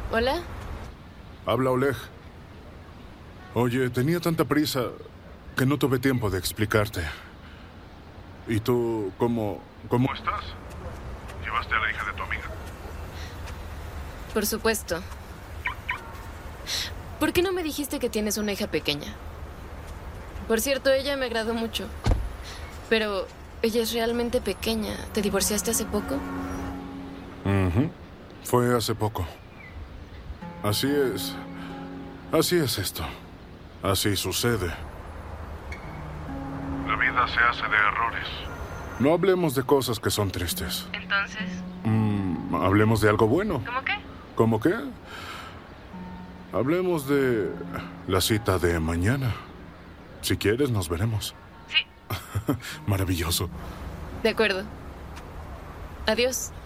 ¿Hola? Habla Oleg. Oye, tenía tanta prisa que no tuve tiempo de explicarte. ¿Y tú cómo estás? ¿Llevaste a la hija de tu amiga? Por supuesto. ¿Por qué no me dijiste que tienes una hija pequeña? Por cierto, ella me agradó mucho. Pero ella es realmente pequeña. ¿Te divorciaste hace poco? Fue hace poco. Así es. Así es esto. Así sucede. La vida se hace de errores. No hablemos de cosas que son tristes. Entonces, Hablemos de algo bueno. ¿cómo qué? ¿Cómo qué? Hablemos de la cita de mañana. Si quieres, nos veremos. Sí. Maravilloso. De acuerdo. Adiós.